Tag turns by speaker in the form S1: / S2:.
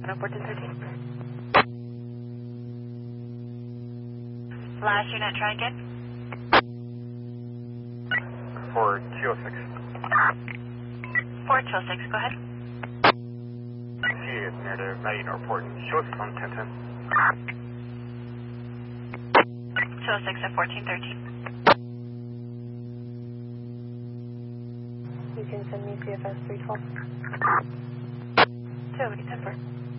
S1: 1413.
S2: Last unit, try again.
S3: For 206.
S2: 4206, go ahead.
S3: See it near the Medina Airport. Show us on 1010.
S2: 206 at 1413.
S1: You can send me CFS 312. 208 Denver.